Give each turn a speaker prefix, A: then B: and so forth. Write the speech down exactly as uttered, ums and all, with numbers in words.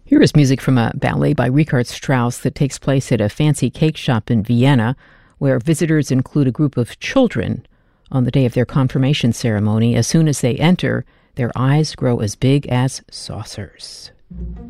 A: Here is music from a ballet by Richard Strauss that takes place at a fancy cake shop in Vienna, where visitors include a group of children. On the day of their confirmation ceremony, as soon as they enter, their eyes grow as big as saucers.